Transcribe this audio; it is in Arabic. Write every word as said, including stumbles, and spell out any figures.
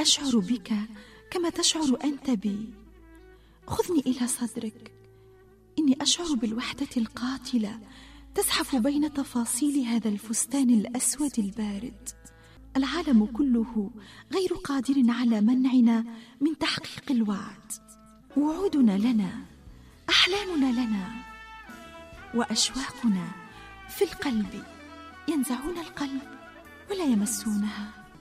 أشعر بك كما تشعر أنت بي. خذني إلى صدرك، إني أشعر بالوحدة القاتلة تزحف بين تفاصيل هذا الفستان الأسود البارد. العالم كله غير قادر على منعنا من تحقيق الوعد. وعودنا لنا، أحلامنا لنا، وأشواقنا في القلب، ينزعون القلب ولا يمسونها.